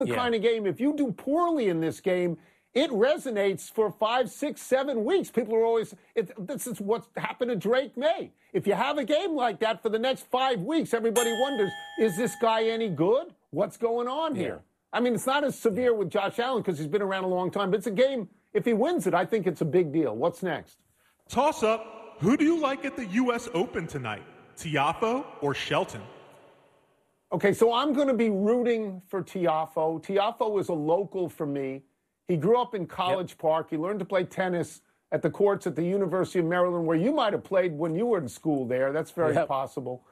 the kind of game, if you do poorly in this game, it resonates for 5, 6, 7 weeks. People are always, this is what's happened to Drake May. If you have a game like that for the next 5 weeks, everybody wonders, is this guy any good? What's going on here? I mean, it's not as severe with Josh Allen because he's been around a long time, but it's a game, if he wins it, I think it's a big deal. What's next? Toss up, who do you like at the U.S. Open tonight, Tiafoe or Shelton? Okay, so I'm going to be rooting for Tiafoe. Tiafoe is a local for me. He grew up in College Park. He learned to play tennis at the courts at the University of Maryland, where you might have played when you were in school there. That's very possible.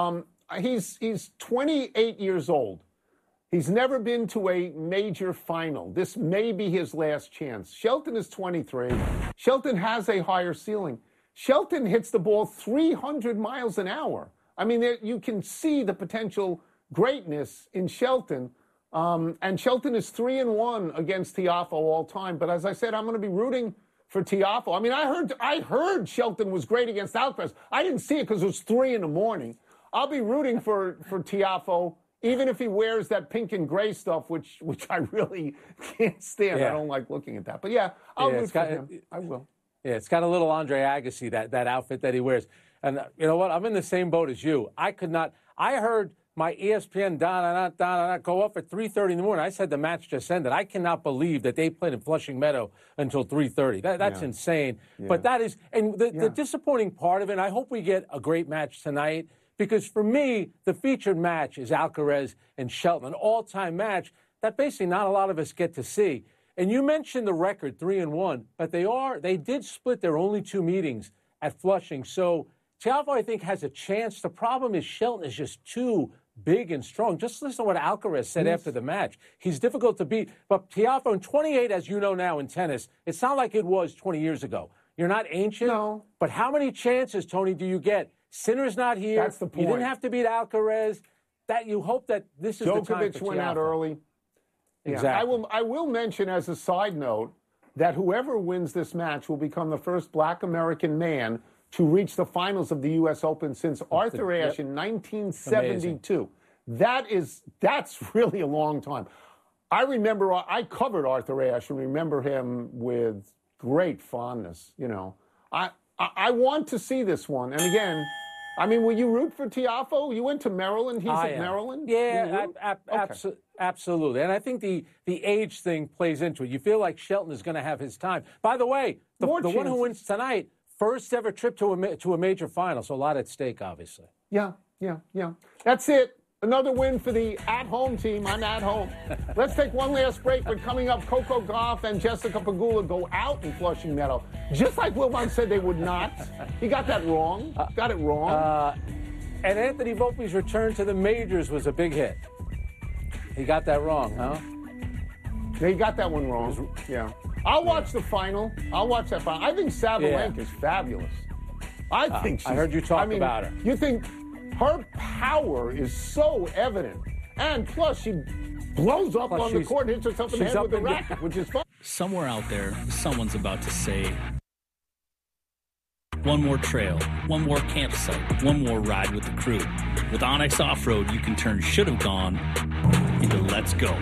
He's 28 years old. He's never been to a major final. This may be his last chance. Shelton is 23. Shelton has a higher ceiling. Shelton hits the ball 300 miles an hour. I mean, you can see the potential greatness in Shelton. And Shelton is 3-1 against Tiafoe all time. But as I said, I'm going to be rooting for Tiafoe. I mean, I heard Shelton was great against Alcaraz. I didn't see it because it was 3 a.m. I'll be rooting for Tiafoe, even if he wears that pink and gray stuff, which I really can't stand. I don't like looking at that. But I'll root for him. I will. Yeah, it's got a little Andre Agassi, that outfit that he wears. And you know what? I'm in the same boat as you. I heard my ESPN go off at 3:30 in the morning. I said the match just ended. I cannot believe that they played in Flushing Meadow until 3:30. That's insane. Yeah. But that is, and the disappointing part of it, and I hope we get a great match tonight, because for me, the featured match is Alcaraz and Shelton, an all-time match that basically not a lot of us get to see. And you mentioned the record, 3-1, but they did split their only 2 meetings at Flushing. So Tiafoe, I think, has a chance. The problem is Shelton is just too big and strong. Just listen to what Alcaraz said after the match. He's difficult to beat. But Tiafoe, in 28, as you know now in tennis, it's not like it was 20 years ago. You're not ancient. No. But how many chances, Tony, do you get? Sinner's not here. That's the point. You didn't have to beat Alcaraz. That you hope that this is the time for Djokovic went out early. Exactly. I will mention as a side note that whoever wins this match will become the first Black American man to reach the finals of the U.S. Open since Arthur Ashe in 1972. Amazing. That's really a long time. I remember, I covered Arthur Ashe and remember him with great fondness. You know, I want to see this one. And again, I mean, will you root for Tiafoe? You went to Maryland. He's at Maryland. Yeah, absolutely. And I think the age thing plays into it. You feel like Shelton is going to have his time. By the way, the one who wins tonight, first ever trip to a major final, so a lot at stake, obviously. Yeah. That's it. Another win for the at-home team. I'm at home. Let's take one last break. We're coming up. Coco Gauff and Jessica Pegula go out in Flushing Meadow, just like Wilbon said they would not. He got that wrong. Got it wrong. And Anthony Volpe's return to the majors was a big hit. He got that wrong, huh? Yeah, he got that one wrong. Yeah. I'll watch the final. I'll watch that final. I think Sabalenka is fabulous. I heard you talk about her. You think her power is so evident. And plus, she blows up on the court and hits herself in the head with the racket, which is fun. Somewhere out there, someone's about to say, one more trail, one more campsite, one more ride with the crew. With Onyx Off-Road, you can turn should have gone into let's go.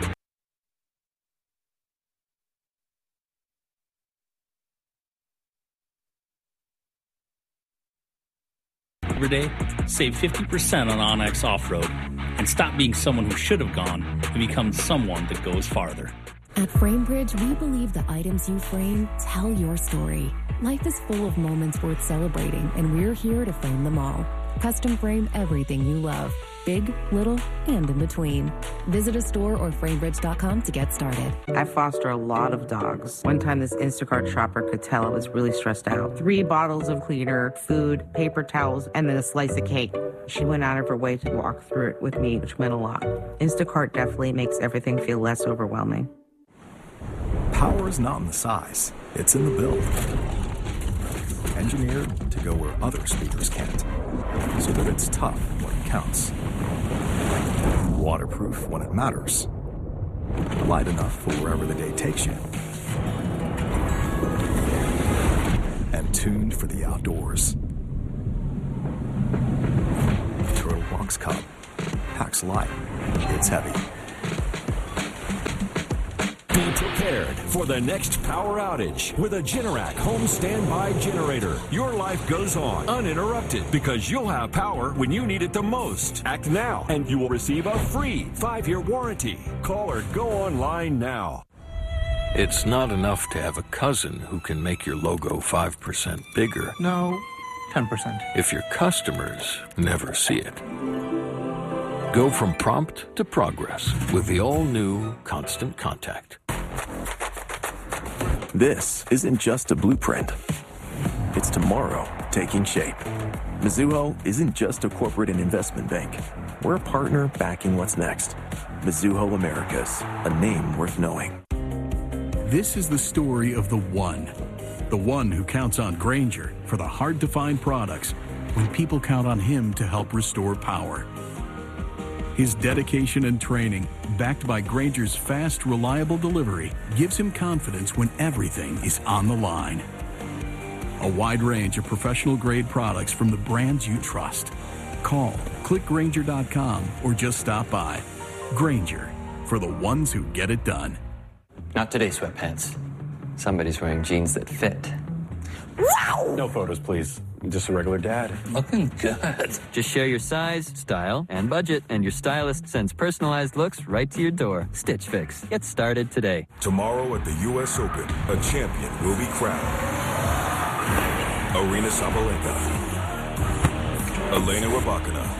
Day, save 50% on Onyx Off-Road and stop being someone who should have gone and become someone that goes farther. At FrameBridge, we believe the items you frame tell your story. Life is full of moments worth celebrating, and we're here to frame them all. Custom frame everything you love, big, little, and in between. Visit a store or framebridge.com to get started. I foster a lot of dogs. One time this Instacart shopper could tell I was really stressed out. 3 bottles of cleaner, food, paper towels, and then a slice of cake. She went out of her way to walk through it with me, which meant a lot. Instacart definitely makes everything feel less overwhelming. Power is not in the size, it's in the build. Engineered to go where other speakers can't, so that it's tough when it counts. Waterproof when it matters. Light enough for wherever the day takes you. And tuned for the outdoors. Turtle Box Cup. Packs light. It's heavy. prepared for the next power outage with a Generac home standby generator. Your life goes on uninterrupted because you'll have power when you need it the most. Act now and you will receive a free 5-year warranty. Call or go online now. It's not enough to have a cousin who can make your logo 5% bigger. No, 10%. If your customers never see it. Go from prompt to progress with the all-new Constant Contact. This isn't just a blueprint. It's tomorrow taking shape. Mizuho isn't just a corporate and investment bank. We're a partner backing what's next. Mizuho Americas, a name worth knowing. This is the story of the one who counts on Grainger for the hard-to-find products when people count on him to help restore power. His dedication and training, backed by Grainger's fast, reliable delivery, gives him confidence when everything is on the line. A wide range of professional-grade products from the brands you trust. Call, click Grainger.com, or just stop by. Grainger, for the ones who get it done. Not today, sweatpants. Somebody's wearing jeans that fit. Wow! No photos, please. I'm just a regular dad. Looking good. Just share your size, style, and budget, and your stylist sends personalized looks right to your door. Stitch Fix. Get started today. Tomorrow at the U.S. Open, a champion will be crowned. Aryna Sabalenka. Elena Rybakina.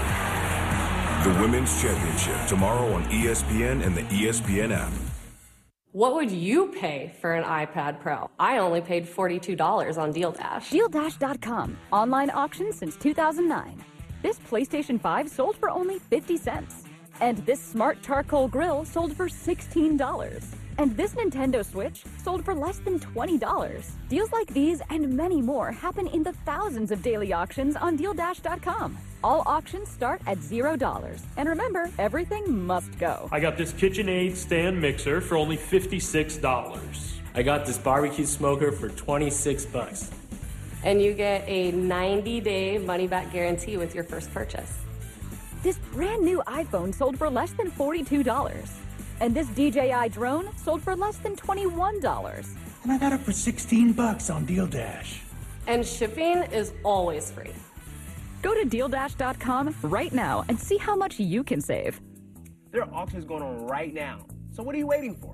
The Women's Championship, tomorrow on ESPN and the ESPN app. What would you pay for an iPad Pro? I only paid $42 on DealDash. DealDash.com. Online auction since 2009. This PlayStation 5 sold for only 50 cents. And this smart charcoal grill sold for $16. And this Nintendo Switch sold for less than $20. Deals like these and many more happen in the thousands of daily auctions on DealDash.com. All auctions start at $0. And remember, everything must go. I got this KitchenAid stand mixer for only $56. I got this barbecue smoker for $26. And you get a 90-day money-back guarantee with your first purchase. This brand new iPhone sold for less than $42. And this DJI drone sold for less than $21. And I got it for $16 on DealDash. And shipping is always free. Go to DealDash.com right now and see how much you can save. There are auctions going on right now. So what are you waiting for?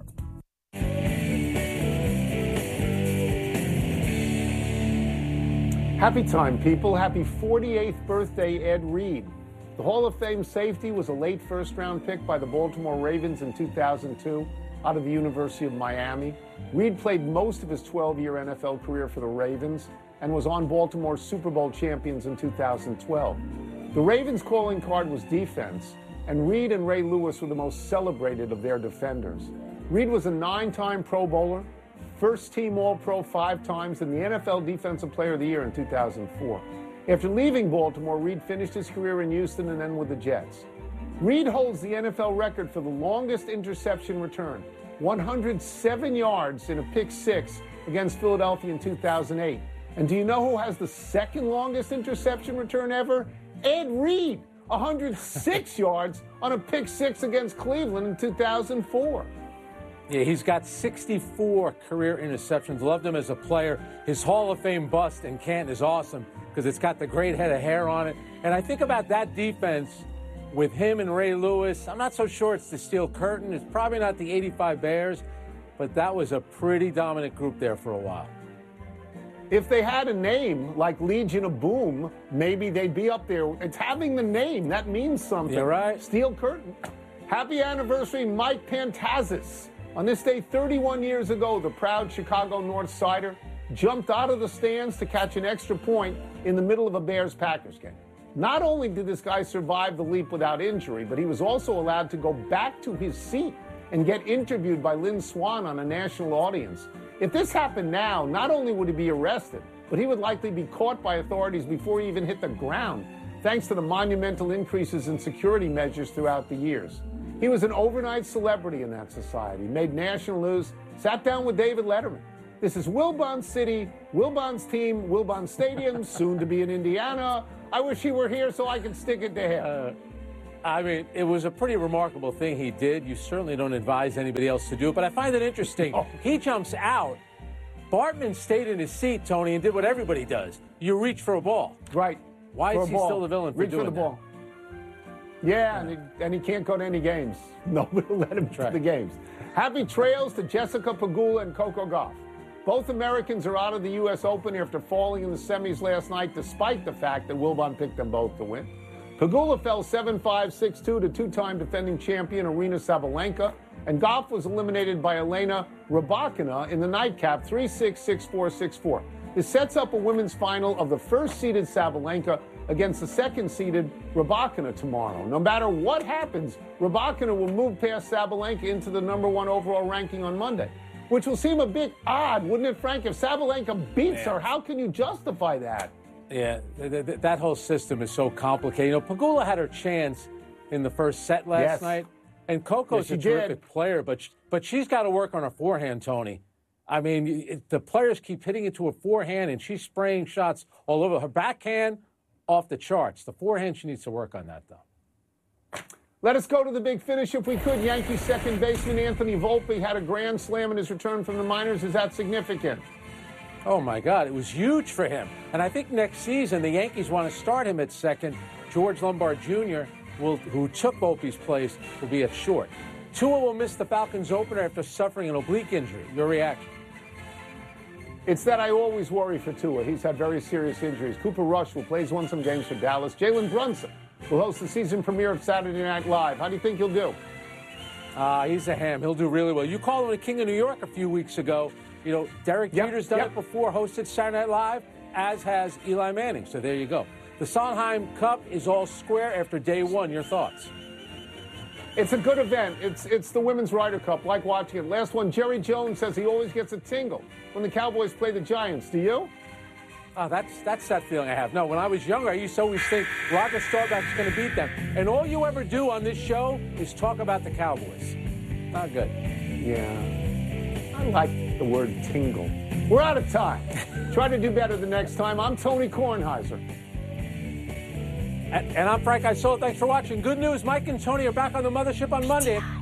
Happy time, people. Happy 48th birthday, Ed Reed. The Hall of Fame safety was a late first-round pick by the Baltimore Ravens in 2002 out of the University of Miami. Reed played most of his 12-year NFL career for the Ravens and was on Baltimore's Super Bowl champions in 2012. The Ravens' calling card was defense, and Reed and Ray Lewis were the most celebrated of their defenders. Reed was a 9-time Pro Bowler, first-team All-Pro 5 times, and the NFL Defensive Player of the Year in 2004. After leaving Baltimore, Reed finished his career in Houston and then with the Jets. Reed holds the NFL record for the longest interception return, 107 yards in a pick-6 against Philadelphia in 2008. And do you know who has the second longest interception return ever? Ed Reed, 106 yards on a pick-6 against Cleveland in 2004. Yeah, he's got 64 career interceptions. Loved him as a player. His Hall of Fame bust in Canton is awesome because it's got the great head of hair on it. And I think about that defense with him and Ray Lewis. I'm not so sure it's the Steel Curtain. It's probably not the 85 Bears, but that was a pretty dominant group there for a while. If they had a name like Legion of Boom, maybe they'd be up there. It's having the name. That means something. You're right. Steel Curtain. Happy anniversary, Mike Pantazis. On this day 31 years ago, the proud Chicago North Sider jumped out of the stands to catch an extra point in the middle of a Bears-Packers game. Not only did this guy survive the leap without injury, but he was also allowed to go back to his seat and get interviewed by Lynn Swann on a national audience. If this happened now, not only would he be arrested, but he would likely be caught by authorities before he even hit the ground, thanks to the monumental increases in security measures throughout the years. He was an overnight celebrity in that society, made national news, sat down with David Letterman. This is Wilbon City, Wilbon's team, Wilbon Stadium, soon to be in Indiana. I wish he were here so I could stick it to him. I mean, it was a pretty remarkable thing he did. You certainly don't advise anybody else to do it, but I find it interesting. He jumps out. Bartman stayed in his seat, Tony, and did what everybody does. You reach for a ball. Right. Why is he still the villain for Reach doing for the that? ball. Yeah, and he can't go to any games. Nobody will let him to the games. Happy trails to Jessica Pegula and Coco Gauff. Both Americans are out of the U.S. Open after falling in the semis last night, despite the fact that Wilbon picked them both to win. Pegula fell 7-5, 6-2 to two-time defending champion Aryna Sabalenka, and Gauff was eliminated by Elena Rybakina in the nightcap 3-6, 6-4, 6-4. This sets up a women's final of the first-seeded Sabalenka against the second-seeded Rybakina tomorrow. No matter what happens, Rybakina will move past Sabalenka into the number one overall ranking on Monday, which will seem a bit odd, wouldn't it, Frank? If Sabalenka beats her, how can you justify that? Yeah, that whole system is so complicated. You know, Pegula had her chance in the first set last night, and Coco's a terrific player, but she's got to work on her forehand, Tony. I mean, the players keep hitting it to her forehand, and she's spraying shots all over. Her backhand, off the charts. The forehand, she needs to work on that, though. Let us go to the big finish if we could. Yankees second baseman Anthony Volpe had a grand slam in his return from the minors. Is that significant? Oh, my God. It was huge for him. And I think next season the Yankees want to start him at second. George Lombard Jr., who took Volpe's place, will be at short. Tua will miss the Falcons opener after suffering an oblique injury. Your reaction? It's that I always worry for Tua. He's had very serious injuries. Cooper Rush, who plays won some games for Dallas. Jalen Brunson will host the season premiere of Saturday Night Live. How do you think he'll do? He's a ham. He'll do really well. You called him the King of New York a few weeks ago. You know, Derek Jeter's done it before, hosted Saturday Night Live, as has Eli Manning. So there you go. The Sondheim Cup is all square after day one. Your thoughts? It's a good event. It's the Women's Ryder Cup. Like watching it. Last one, Jerry Jones says he always gets a tingle when the Cowboys play the Giants. Do you? Oh, that's that feeling I have. No, when I was younger, I used to always think Roger Staubach's going to beat them. And all you ever do on this show is talk about the Cowboys. Not good. Yeah. I like the word tingle. We're out of time. Try to do better the next time. I'm Tony Kornheiser. And I'm Frank Isola. Thanks for watching. Good news, Mike and Tony are back on the mothership on Monday.